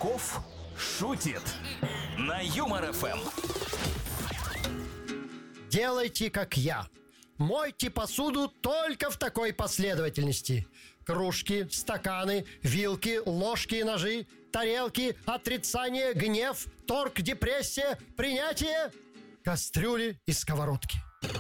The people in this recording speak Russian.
Качков шутит на Юмор ФМ. Делайте, как я. Мойте посуду только в такой последовательности: кружки, стаканы, вилки, ложки и ножи, тарелки, отрицание, гнев, торг, депрессия, принятие, кастрюли и сковородки.